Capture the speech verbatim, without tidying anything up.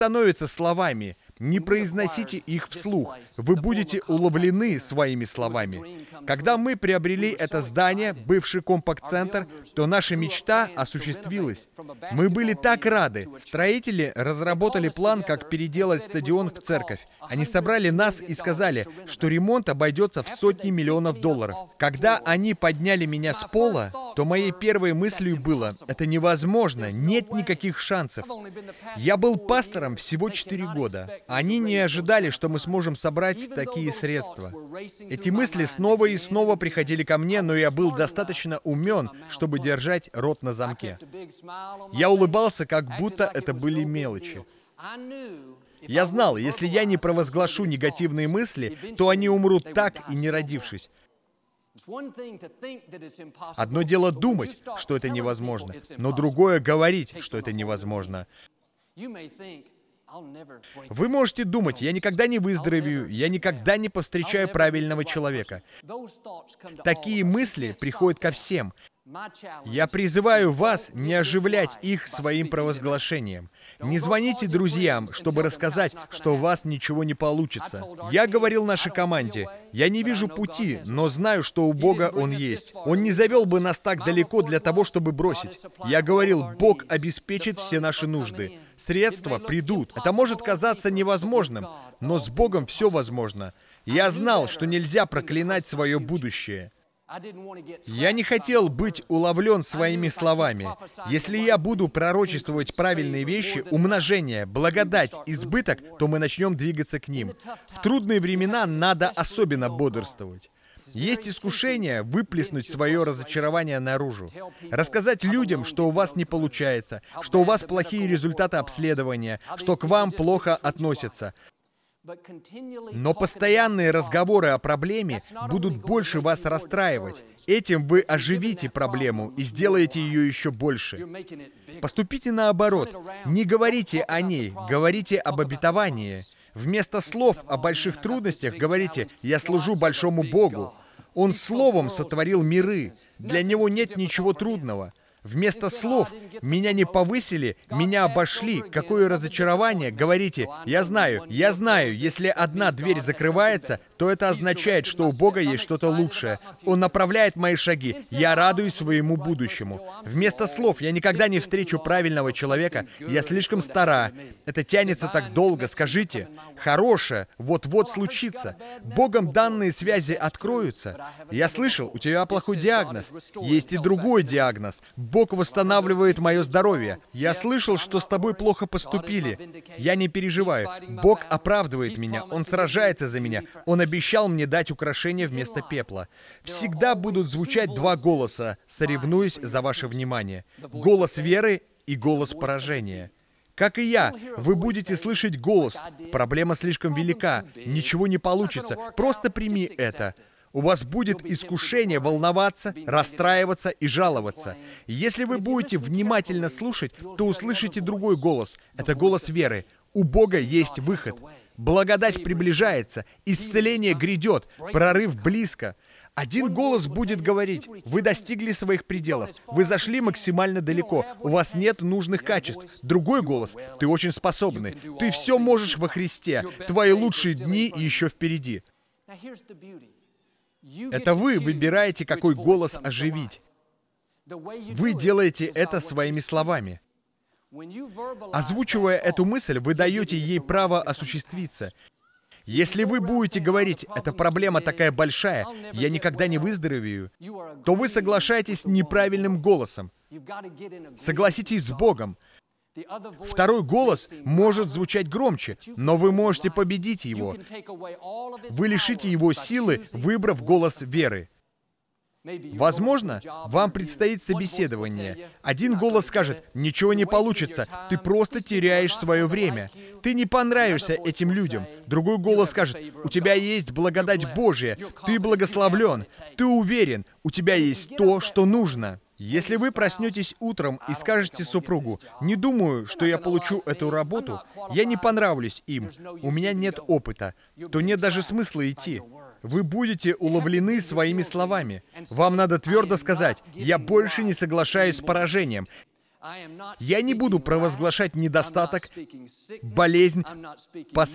становятся словами. Не произносите их вслух. Вы будете уловлены своими словами. Когда мы приобрели это здание, бывший компакт-центр, то наша мечта осуществилась. Мы были так рады. Строители разработали план, как переделать стадион в церковь. Они собрали нас и сказали, что ремонт обойдется в сотни миллионов долларов. Когда они подняли меня с пола, то моей первой мыслью было: это невозможно, нет никаких шансов. Я был пастором всего четыре года. Они не ожидали, что мы сможем собрать такие средства. Эти мысли снова и снова приходили ко мне, но я был достаточно умен, чтобы держать рот на замке. Я улыбался, как будто это были мелочи. Я знал, если я не провозглашу негативные мысли, то они умрут так и не родившись. Одно дело думать, что это невозможно, но другое — говорить, что это невозможно. Вы можете думать: я никогда не выздоровею, я никогда не повстречаю правильного человека. Такие мысли приходят ко всем. Я призываю вас не оживлять их своим провозглашением. Не звоните друзьям, чтобы рассказать, что у вас ничего не получится. Я говорил нашей команде: я не вижу пути, но знаю, что у Бога Он есть. Он не завел бы нас так далеко для того, чтобы бросить. Я говорил: Бог обеспечит все наши нужды. Средства придут. Это может казаться невозможным, но с Богом все возможно. Я знал, что нельзя проклинать свое будущее. Я не хотел быть уловлен своими словами. Если я буду пророчествовать правильные вещи, умножение, благодать, избыток, то мы начнем двигаться к ним. В трудные времена надо особенно бодрствовать. Есть искушение выплеснуть свое разочарование наружу. Рассказать людям, что у вас не получается, что у вас плохие результаты обследования, что к вам плохо относятся. Но постоянные разговоры о проблеме будут больше вас расстраивать. Этим вы оживите проблему и сделаете ее еще больше. Поступите наоборот. Не говорите о ней, говорите об обетовании. Вместо слов о больших трудностях говорите: «Я служу большому Богу. Он словом сотворил миры. Для Него нет ничего трудного». Вместо слов «меня не повысили, меня обошли, какое разочарование», говорите: «Я знаю, я знаю, если одна дверь закрывается, то это означает, что у Бога есть что-то лучшее. Он направляет мои шаги, я радуюсь своему будущему». Вместо слов «я никогда не встречу правильного человека, я слишком стара, это тянется так долго», скажите: «Хорошее вот-вот случится. Богом данные связи откроются». Я слышал: «У тебя плохой диагноз». Есть и другой диагноз. Бог восстанавливает мое здоровье. Я слышал, что с тобой плохо поступили. Я не переживаю. Бог оправдывает меня. Он сражается за меня. Он обещал мне дать украшение вместо пепла. Всегда будут звучать два голоса, соревнуясь за ваше внимание. Голос веры и голос поражения. Как и я, вы будете слышать голос: «Проблема слишком велика, ничего не получится, просто прими это». У вас будет искушение волноваться, расстраиваться и жаловаться. Если вы будете внимательно слушать, то услышите другой голос. Это голос веры. У Бога есть выход. Благодать приближается, исцеление грядет, прорыв близко. Один голос будет говорить: вы достигли своих пределов, вы зашли максимально далеко, у вас нет нужных качеств. Другой голос: ты очень способный, ты все можешь во Христе, твои лучшие дни еще впереди. Это вы выбираете, какой голос оживить. Вы делаете это своими словами. Озвучивая эту мысль, вы даете ей право осуществиться. Если вы будете говорить: «Эта проблема такая большая, я никогда не выздоровею», то вы соглашаетесь с неправильным голосом. Согласитесь с Богом. Второй голос может звучать громче, но вы можете победить его. Вы лишите его силы, выбрав голос веры. Возможно, вам предстоит собеседование. Один голос скажет: «Ничего не получится, ты просто теряешь свое время. Ты не понравишься этим людям». Другой голос скажет: «У тебя есть благодать Божья, ты благословлен, ты уверен, у тебя есть то, что нужно». Если вы проснетесь утром и скажете супругу: «Не думаю, что я получу эту работу, я не понравлюсь им, у меня нет опыта», то нет даже смысла идти. Вы будете уловлены своими словами. Вам надо твердо сказать: «Я больше не соглашаюсь с поражением. Я не буду провозглашать недостаток, болезнь,